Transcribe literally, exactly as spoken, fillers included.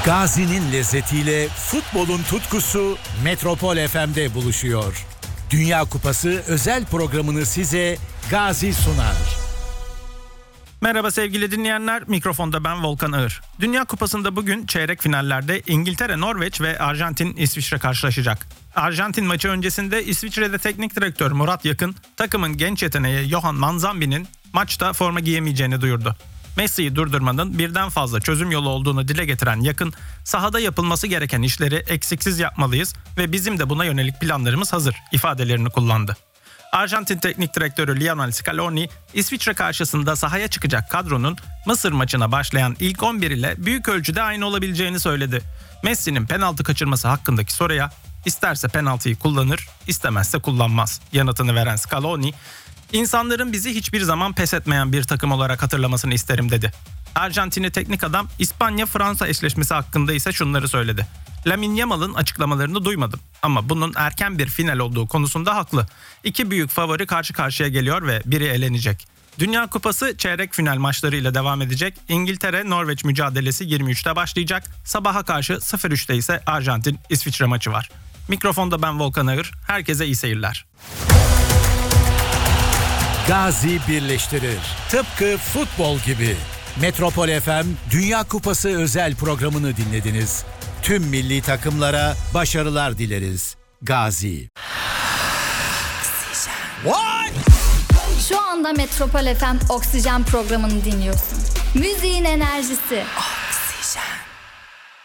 Gazi'nin lezzetiyle futbolun tutkusu Metropol F M'de buluşuyor. Dünya Kupası özel programını size Gazi sunar. Merhaba sevgili dinleyenler, mikrofonda ben Volkan Ağır. Dünya Kupası'nda bugün çeyrek finallerde İngiltere, Norveç ve Arjantin, İsviçre karşılaşacak. Arjantin maçı öncesinde İsviçre'de teknik direktör Murat Yakın, takımın genç yeteneği Johan Manzambi'nin maçta forma giyemeyeceğini duyurdu. Messi'yi durdurmanın birden fazla çözüm yolu olduğunu dile getiren Yakın, sahada yapılması gereken işleri eksiksiz yapmalıyız ve bizim de buna yönelik planlarımız hazır ifadelerini kullandı. Arjantin teknik direktörü Lionel Scaloni, İsviçre karşısında sahaya çıkacak kadronun Mısır maçına başlayan ilk on bir ile büyük ölçüde aynı olabileceğini söyledi. Messi'nin penaltı kaçırması hakkındaki soruya isterse penaltıyı kullanır, istemezse kullanmaz yanıtını veren Scaloni, İnsanların bizi hiçbir zaman pes etmeyen bir takım olarak hatırlamasını isterim dedi. Arjantinli teknik adam İspanya-Fransa eşleşmesi hakkında ise şunları söyledi. Lamine Yamal'ın açıklamalarını duymadım ama bunun erken bir final olduğu konusunda haklı. İki büyük favori karşı karşıya geliyor ve biri elenecek. Dünya Kupası çeyrek final maçlarıyla devam edecek. İngiltere-Norveç mücadelesi yirmi üçte başlayacak. Sabaha karşı sıfır üçte ise Arjantin-İsviçre maçı var. Mikrofonda ben Volkan Ağır. Herkese iyi seyirler. Gazi birleştirir. Tıpkı futbol gibi. Metropol F M Dünya Kupası özel programını dinlediniz. Tüm milli takımlara başarılar dileriz. Gazi. What? Şu anda Metropol F M Oksijen programını dinliyorsun. Müziğin enerjisi.